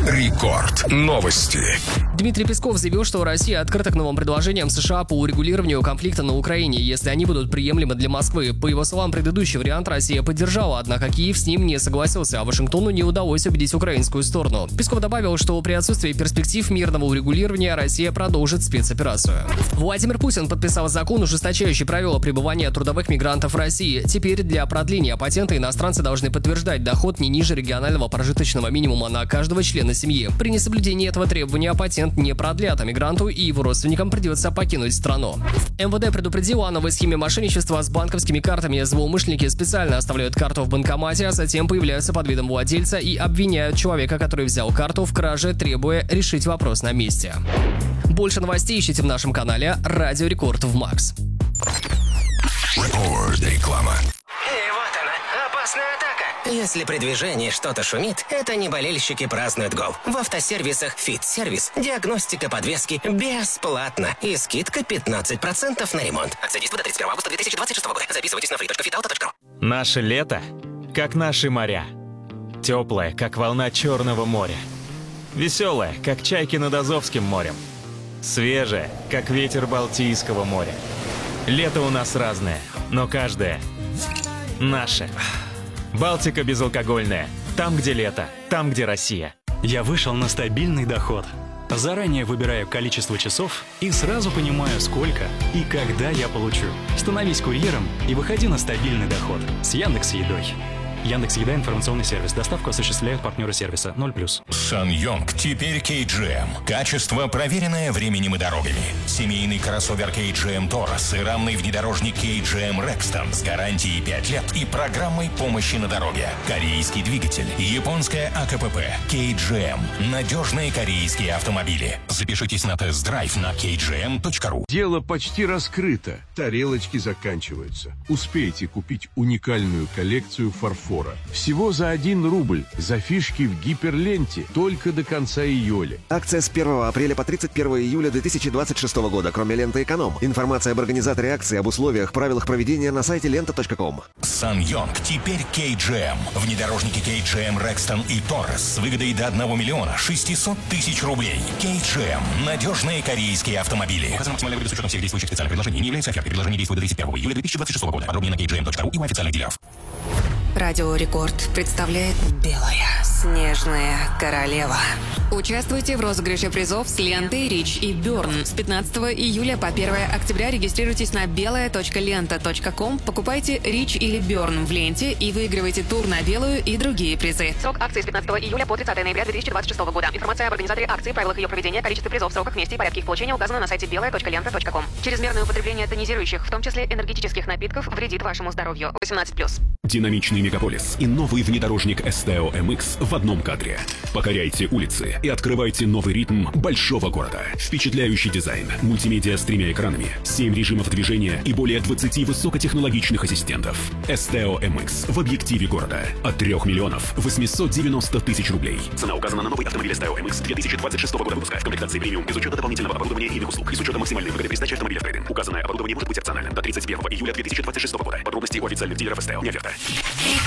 Рекорд. Новости. Дмитрий Песков заявил, что Россия открыта к новым предложениям США по урегулированию конфликта на Украине, если они будут приемлемы для Москвы. По его словам, предыдущий вариант Россия поддержала, однако Киев с ним не согласился, а Вашингтону не удалось убедить украинскую сторону. Песков добавил, что при отсутствии перспектив мирного урегулирования Россия продолжит спецоперацию. Владимир Путин подписал закон, ужесточающий правила пребывания трудовых мигрантов в России. Теперь для продления патента иностранцы должны подтверждать доход не ниже регионального прожиточного минимума на каждого члена семьи. При несоблюдении этого требования патент не продлят, а мигранту и его родственникам придется покинуть страну. МВД предупредило о новой схеме мошенничества с банковскими картами. Злоумышленники специально оставляют карту в банкомате, а затем появляются под видом владельца и обвиняют человека, который взял карту, в краже, требуя решить вопрос на месте. Больше новостей ищите в нашем канале Радио Рекорд в Макс. Реклама. И вот она, опасная атака. Если при движении что-то шумит, это не болельщики празднуют гол. В автосервисах «Фит-сервис» диагностика подвески бесплатно и скидка 15% на ремонт. Акция действует до 31 августа 2026 года. Записывайтесь на free.fitauto.ru. Наше лето, как наши моря. Теплое, как волна Черного моря. Веселое, как чайки над Азовским морем. Свежее, как ветер Балтийского моря. Лето у нас разное, но каждое наше. Балтика безалкогольная. Там, где лето, там, где Россия. Я вышел на стабильный доход. Заранее выбираю количество часов и сразу понимаю, сколько и когда я получу. Становись курьером и выходи на стабильный доход с Яндекс.Едой. Яндекс.Еда — информационный сервис. Доставку осуществляют партнеры сервиса 0+. SsangYong теперь KGM. Качество, проверенное временем и дорогами. Семейный кроссовер KGM Taurus и рамный внедорожник KGM Rexton с гарантией 5 лет и программой помощи на дороге. Корейский двигатель, японская АКПП. KGM. Надежные корейские автомобили. Запишитесь на тест-драйв на kgm.ru. Дело почти раскрыто. Тарелочки заканчиваются. Успейте купить уникальную коллекцию фарфора. Всего за 1 рубль. За фишки в гиперленте. Только до конца июля. Акция с 1 апреля по 31 июля 2026 года, кроме ленты «Эконом». Информация об организаторе акции, об условиях, правилах проведения на сайте lenta.com. SsangYong теперь KGM. Внедорожники KGM Rexton и Taurus с выгодой до 1 миллиона 600 тысяч рублей. KGM. Надежные корейские автомобили. Указано максимальная выгода с учетом всех действующих специальных предложений. Не является офертой. Предложение действует до 31 июля 2026 года. Подробнее на kgm.ru и у официальных дилеров. Радио Рекорд представляет «Белая снежная королева». Участвуйте в розыгрыше призов с лентой Рич и Бёрн. С 15 июля по 1 октября регистрируйтесь на белая.лента.ком, покупайте Рич или Бёрн в ленте и выигрывайте тур на белую и другие призы. Срок акции с 15 июля по 30 ноября 2026 года. Информация об организаторе акции, правилах ее проведения, количестве призов, сроках, месте и порядке их получения указана на сайте белая.лента.ком. Чрезмерное употребление тонизирующих, в том числе энергетических напитков, вредит вашему здоровью. 18+. Динамичный мегаполис и новый внедорожник STO MX в одном кадре. Покоряйте улицы и открывайте новый ритм большого города. Впечатляющий дизайн, мультимедиа с 3 экранами, 7 режимов движения и более 20 высокотехнологичных ассистентов. STO MX в объективе города от 3 миллионов 890 тысяч рублей. Цена указана на новый автомобиль STO MX 2026 года выпуска в комплектации премиум без учета дополнительного оборудования и иных услуг и с учетом максимальной выгоды при сдаче автомобиля в трейдинг. Указанное оборудование может быть опциональным до 31 июля 2026 года. Подробности у официальных дилеров STO. Не оферта.